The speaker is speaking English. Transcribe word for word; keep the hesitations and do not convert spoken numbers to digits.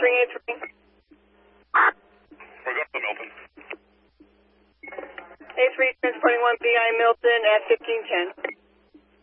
three eight three. We're good, Milton. A three transporting one B I Milton at fifteen ten.